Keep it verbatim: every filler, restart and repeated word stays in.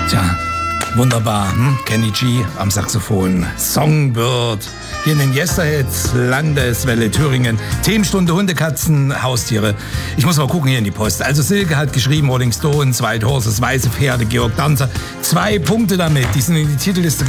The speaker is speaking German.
Tja, wunderbar. Hm? Kenny G am Saxophon. Songbird. Hier in den Yesterhits, Landeswelle Thüringen. Themenstunde Hunde, Katzen, Haustiere. Ich muss mal gucken hier in die Post. Also Silke hat geschrieben, Rolling Stones, White Horses, Weiße Pferde, Georg Danzer. Zwei Punkte damit. Die sind in die Titelliste